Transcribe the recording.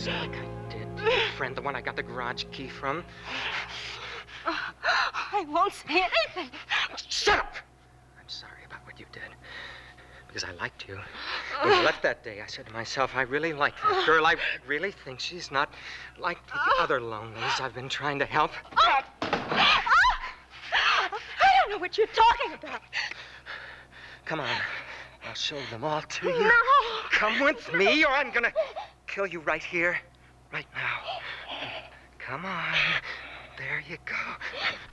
Just like I did to your friend, the one I got the garage key from. I won't say anything. Shut up! I'm sorry about what you did. Because I liked you. When you left that day, I said to myself, I really like that girl. I really think she's not like the other lonelies I've been trying to help. I don't know what you're talking about. Come on. I'll show them all to you. No. Come with me, or I'm gonna kill you right here, right now. Come on. There you go.